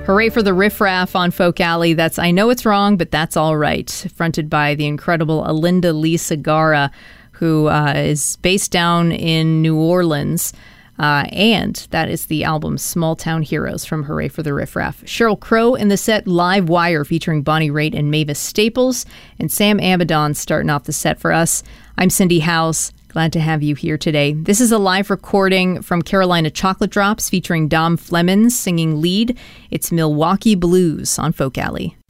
Hooray for the Riff Raff on Folk Alley. That's I Know It's Wrong, but That's All Right, fronted by the incredible Alinda Lee Segarra, who is based down in New Orleans. And that is the album Small Town Heroes from Hooray for the Riff Raff. Sheryl Crow in the set, Live Wire featuring Bonnie Raitt and Mavis Staples. And Sam Amidon starting off the set for us. I'm Cindy Howes. Glad to have you here today. This is a live recording from Carolina Chocolate Drops featuring Dom Flemons singing lead. It's Milwaukee Blues on Folk Alley.